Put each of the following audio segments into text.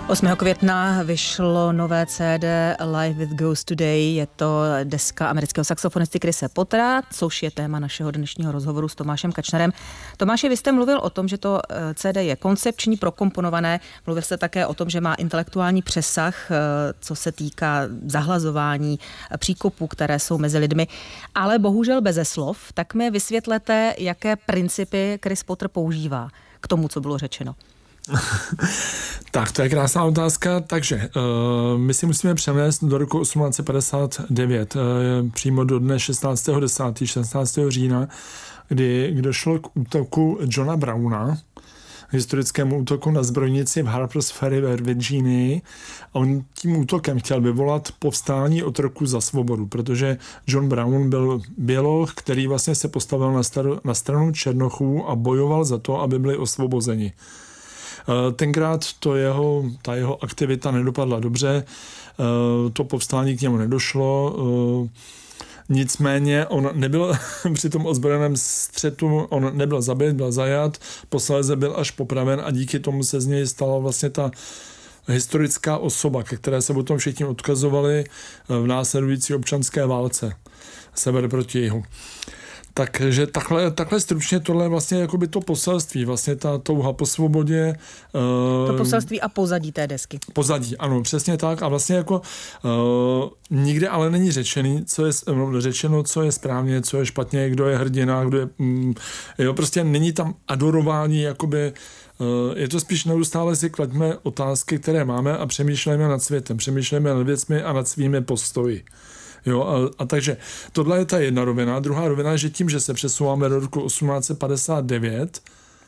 8. května vyšlo nové CD Live with Ghost Today. Je to deska amerického saxofonisty Chrise Pottera, což je téma našeho dnešního rozhovoru s Tomášem Kačnerem. Tomáši, vy jste mluvil o tom, že to CD je koncepční, prokomponované. Mluvil jste také o tom, že má intelektuální přesah, co se týká zahlazování příkopů, které jsou mezi lidmi. Ale bohužel beze slov. Tak mi vysvětlete, jaké principy Chris Potter používá k tomu, co bylo řečeno. Tak, to je krásná otázka. Takže my si musíme přenést do roku 1859, přímo do dne 16.10., 16. října, kdy došlo k útoku Johna Browna, historickému útoku na zbrojnici v Harper's Ferry ve Virginii. A on tím útokem chtěl vyvolat povstání otroků za svobodu, protože John Brown byl běloch, který vlastně se postavil na stranu černochů a bojoval za to, aby byli osvobozeni. Tenkrát ta jeho aktivita nedopadla dobře, to povstání k němu nedošlo, nicméně on nebyl při tom ozbrojeném střetu, on nebyl zabit, byl zajat, posléze byl až popraven a díky tomu se z něj stala vlastně ta historická osoba, ke které se potom všichni odkazovali v následující občanské válce sever proti jihu. Takže takhle stručně tohle je vlastně jakoby to poselství, vlastně ta touha po svobodě. To poselství a pozadí té desky. Pozadí, ano, přesně tak. A vlastně jako nikde ale není řečeno, co je správně, co je špatně, kdo je hrdina, kdo je... prostě není tam adorování, jakoby... Je to spíš neustále si klaďme otázky, které máme a přemýšlejme nad světem, přemýšlejme nad věcmi a nad svými postoji. Jo, a takže tohle je ta jedna rovina. Druhá rovina je, že tím, že se přesouváme do roku 1859,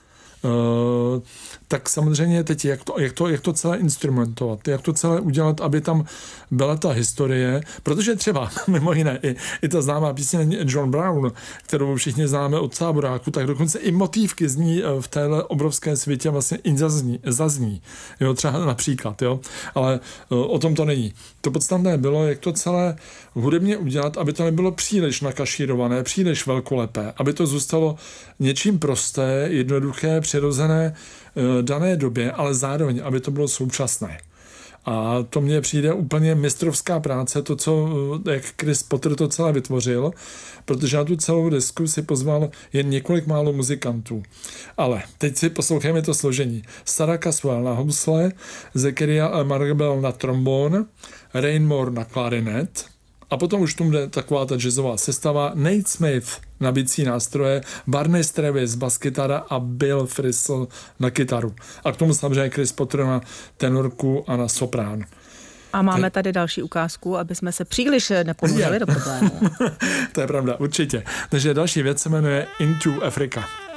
tak samozřejmě teď jak to celé instrumentovat, jak to celé udělat, aby tam byla ta historie, protože třeba mimo jiné i ta známá píseň John Brown, kterou všichni známe od Táboráku, tak dokonce i motívky zní v téhle obrovské světě vlastně i zazní. Jo, třeba například, jo, ale o tom to není. To podstatné bylo, jak to celé hudebně udělat, aby to nebylo příliš nakašírované, příliš velkolepé, aby to zůstalo něčím prosté, jednoduché, přirozené dané době, ale zároveň, aby to bylo současné. A to mně přijde úplně mistrovská práce, jak Chris Potter to celé vytvořil, protože na tu celou desku si pozval jen několik málo muzikantů. Ale teď si poslouchejme to složení. Sarah Caswell na housle, Zachariah Margabel na trombon, Rainmore na klarinet, a potom už tomu jde taková ta jazzová sestava, Nate Smith na bicí nástroje, Barney Stravis baskytara a Bill Frisell na kytaru. A k tomu samozřejmě Chris Potter na tenorku a na soprán. A máme tady další ukázku, aby jsme se příliš neponořili do problému. To je pravda, určitě. Takže další věc se jmenuje Into Africa.